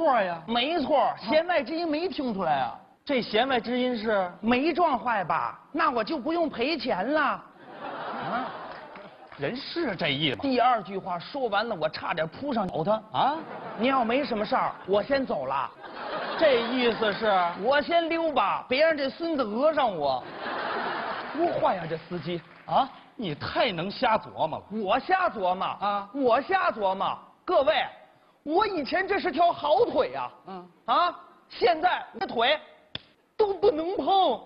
错呀。 没错，弦外之音没听出来啊。 这弦外之音是没撞坏吧？那我就不用赔钱了。啊， 人是这意思吗？ 第二句话说完了，我差点扑上咬他啊！ 你要没什么事儿，我先走了。 这意思是我先溜吧，别让这孙子讹上我。多坏呀，这司机啊！ 你太能瞎琢磨了。 我瞎琢磨啊！ 我瞎琢磨。各位，我以前这是条好腿呀。啊，现在这腿都不能碰。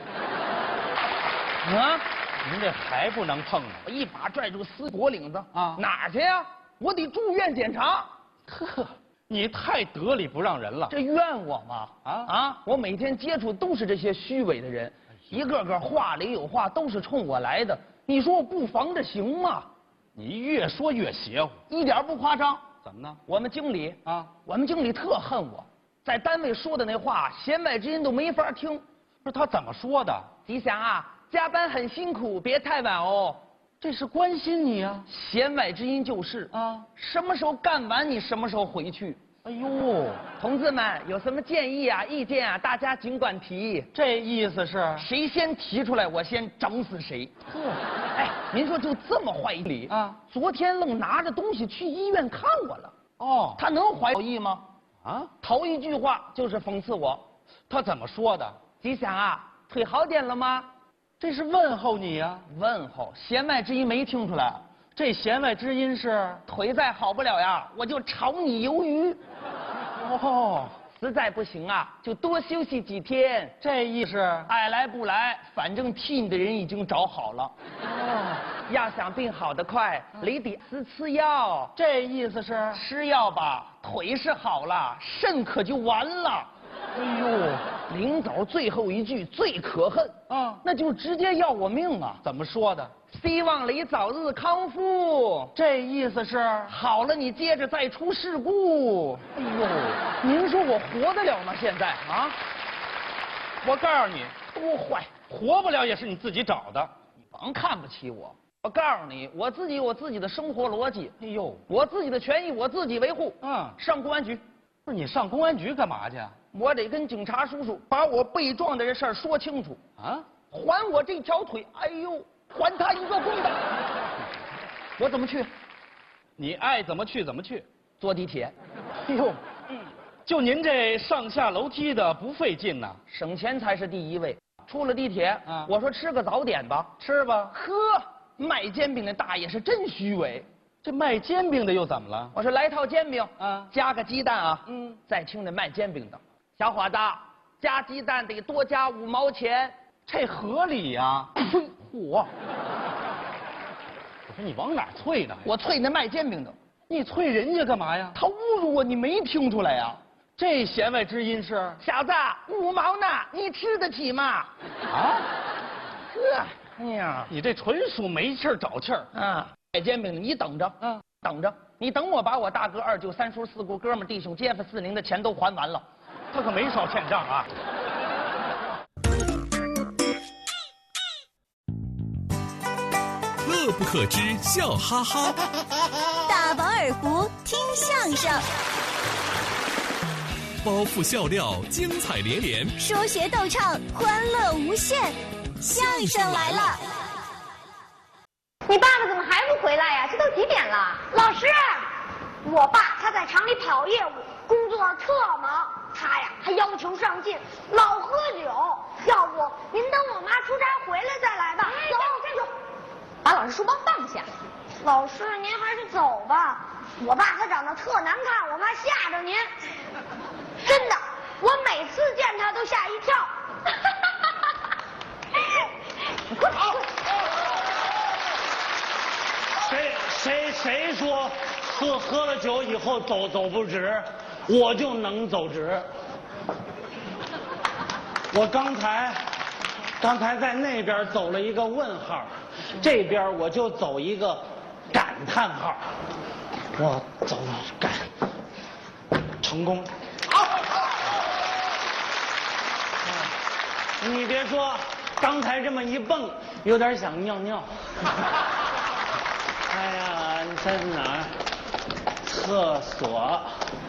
啊！ 您这还不能碰呢！ 我一把拽住司机脖领子啊！ 哪儿去呀？我得住院检查。 呵，你太得理不让人了。 这怨我吗？我每天接触都是这些虚伪的人，一个个话里有话，都是冲我来的。你说我不防着行吗？ 你越说越邪乎， 一点不夸张。 怎么呢？ 我们经理我们经理特恨我，在单位说的那话，弦外之音都没法听。 不是他怎么说的？ 吉祥啊，加班很辛苦，别太晚哦。 这是关心你啊。 弦外之音就是什么时候干完你什么时候回去。 哎呦， 同志们有什么建议啊、意见啊，大家尽管提。 这意思是谁先提出来，我先整死谁。哎，您说就这么坏理啊？昨天愣拿着东西去医院看我了。哦，他能怀好意吗？头一句话就是讽刺我。 他怎么说的？ 吉祥啊，腿好点了吗？ 这是问候你呀。 问候，弦外之音没听出来。 这弦外之音是腿再好不了呀，我就炒你鱿鱼。 哦， 实在不行啊，就多休息几天。 这意思爱来不来，反正替你的人已经找好了。要想病好得快，你得吃药。 这意思是吃药吧，腿是好了，肾可就完了。 哎呦， 临走最后一句最可恨那就直接要我命啊！ 怎么说的？ 希望你早日康复。 这意思是好了，你接着再出事故。 哎呦， 您说我活得了吗？现在啊， 我告诉你， 多坏， 活不了也是你自己找的。 你甭看不起我。我告诉你，我自己有自己的生活逻辑。 哎呦， 我自己的权益我自己维护。上公安局。 不是你上公安局干嘛去？ 我得跟警察叔叔把我被撞的这事儿说清楚还我这条腿，哎呦，还他一个公道。我怎么去？ 你爱怎么去怎么去。 坐地铁。 哎呦，就您这上下楼梯的不费劲呐， 省钱才是第一位。出了地铁我说吃个早点吧， 吃吧。 呵，卖煎饼的大爷是真虚伪。 这卖煎饼的又怎么了？ 我说来套煎饼加个鸡蛋啊。再听那卖煎饼的，小伙子，加鸡蛋得多加5毛钱， 这合理呀。 嚯！我说你往哪啐呢？ 我啐那卖煎饼的。 你啐人家干嘛呀？ 他侮辱我，你没听出来呀？ 这弦外之音是小子，5毛呢，你吃得起吗？哎呀， 你这纯属没气儿找气儿卖煎饼的，你等着等着，你等我把我大哥、二舅、三叔、四姑、哥们、弟兄、街坊、四邻的钱都还完了。 他可没少欠账啊。 乐不可支，笑哈哈。 大饱耳福，听相声。 包袱笑料，精彩连连。 说学逗唱，欢乐无限。相声来了。 你爸爸怎么还不回来呀？这都几点了？老师，我爸他在厂里跑业务，工作特忙。他呀还要求上进，老喝酒。要不您等我妈出差回来再来吧。走，站住！ 把老师书包放下。 老师，您还是走吧。我爸他长得特难看，我怕吓着您。真的，我每次见他都吓一跳。你快跑！ 谁说喝了酒以后走不直，我就能走直。我刚才在那边走了一个问号，这边我就走一个感叹号。我走感成功。你别说，刚才这么一蹦，有点想尿尿。哎呀，在哪儿？厕所。